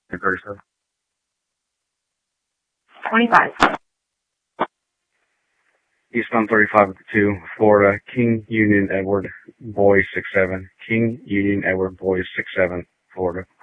37. 25. Eastbound 35 with the 2, Florida, King Union Edward, Boy 67. King Union Edward, Boy 67, Florida.